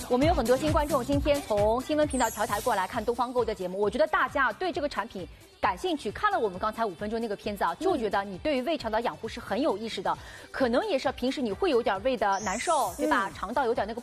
我们有很多新观众，今天从新闻频道调台过来看东方购的节目，我觉得大家对这个产品感兴趣，看了我们刚才5分钟那个片子啊，就觉得你对于胃肠的养护是很有意识的，可能也是平时你会有点胃的难受，对吧？肠道有点那个